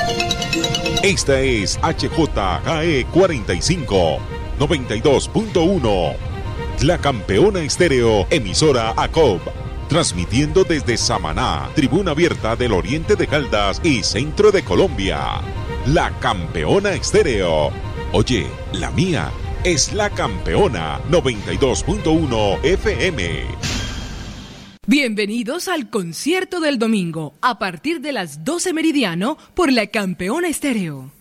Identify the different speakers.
Speaker 1: Esta es HJGE 45, 92.1. La Campeona Estéreo, emisora ACOB. Transmitiendo desde Samaná, Tribuna Abierta del Oriente de Caldas y Centro de Colombia. La Campeona Estéreo. Oye, la mía es La Campeona 92.1 FM.
Speaker 2: Bienvenidos al concierto del domingo, a partir de las 12 meridiano por La Campeona Estéreo.